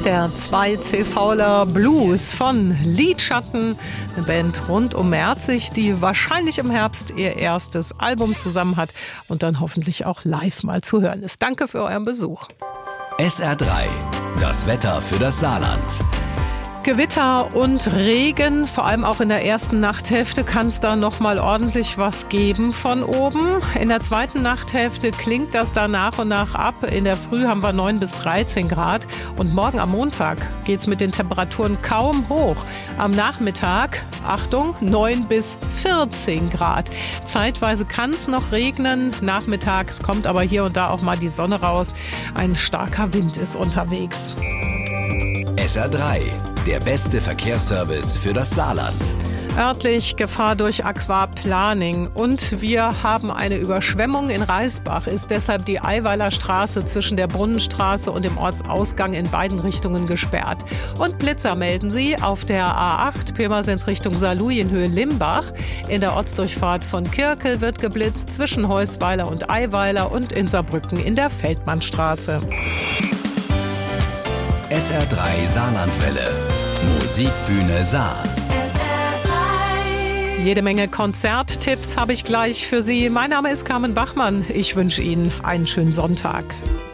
Der 2CVler Blues von Lidschatten, eine Band rund um Merzig, die wahrscheinlich im Herbst ihr erstes Album zusammen hat und dann hoffentlich auch live mal zu hören ist. Danke für euren Besuch. SR3, das Wetter für das Saarland. Gewitter und Regen, vor allem auch in der ersten Nachthälfte kann es da noch mal ordentlich was geben von oben. In der zweiten Nachthälfte klingt das da nach und nach ab. In der Früh haben wir 9 bis 13 Grad und morgen am Montag geht es mit den Temperaturen kaum hoch. Am Nachmittag, Achtung, 9 bis 14 Grad. Zeitweise kann es noch regnen, nachmittags kommt aber hier und da auch mal die Sonne raus. Ein starker Wind ist unterwegs. SR3, der beste Verkehrsservice für das Saarland. Örtlich Gefahr durch Aquaplaning und wir haben eine Überschwemmung in Reisbach, ist deshalb die Eiweiler Straße zwischen der Brunnenstraße und dem Ortsausgang in beiden Richtungen gesperrt. Und Blitzer melden sie auf der A8 Pirmasens Richtung Saarlouis in Höhe Limbach. In der Ortsdurchfahrt von Kirkel wird geblitzt zwischen Heusweiler und Eiweiler und in Saarbrücken in der Feldmannstraße. SR3 Saarlandwelle. Musikbühne Saar. Jede Menge Konzerttipps habe ich gleich für Sie. Mein Name ist Carmen Bachmann. Ich wünsche Ihnen einen schönen Sonntag.